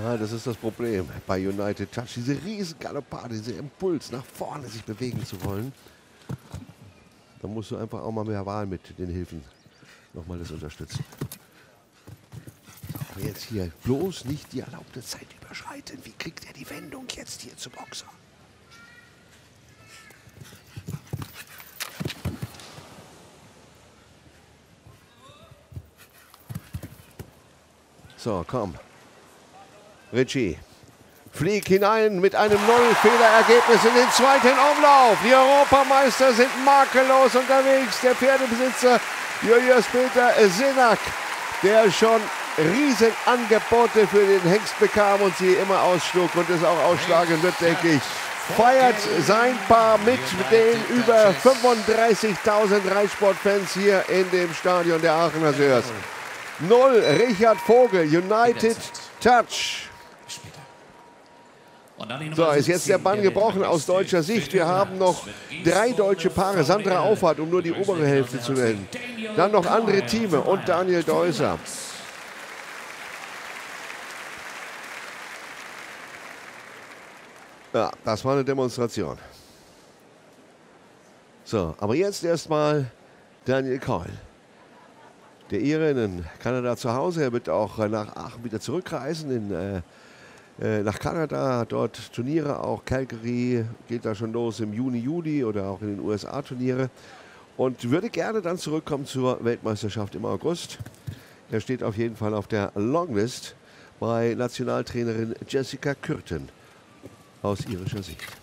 Ja, das ist das Problem bei United Touch. Diese riesen Galoppade, dieser Impuls, nach vorne sich bewegen zu wollen. Da musst du einfach auch mal mehr Wahl mit den Hilfen nochmal das unterstützen. Aber jetzt hier bloß nicht die erlaubte Zeit überschreiten. Wie kriegt er die Wendung jetzt hier zum Boxer? So, komm. Richie. Flieg hinein mit einem Null-Fehlerergebnis in den zweiten Umlauf. Die Europameister sind makellos unterwegs. Der Pferdebesitzer Julius Peter Senack, der schon Riesenangebote für den Hengst bekam und sie immer ausschlug und es auch ausschlagen wird, denke ich. Feiert sein Paar mit den über 35.000 Reitsportfans hier in dem Stadion der Aachener Sörs. 0, Richard Vogel, United Touch. So, ist jetzt der Bann gebrochen aus deutscher Sicht. Wir haben noch 3 deutsche Paare. Sandra Auffahrt, um nur die obere Hälfte zu nennen. Dann noch andere Teams und Daniel Deuser. Ja, das war eine Demonstration. So, aber jetzt erstmal Daniel Coyle. Der Ire in Kanada zu Hause. Er wird auch nach Aachen wieder zurückreisen nach Kanada, dort Turniere, auch Calgary geht da schon los im Juni, Juli oder auch in den USA Turniere und würde gerne dann zurückkommen zur Weltmeisterschaft im August. Er steht auf jeden Fall auf der Longlist bei Nationaltrainerin Jessica Kürten aus irischer Sicht.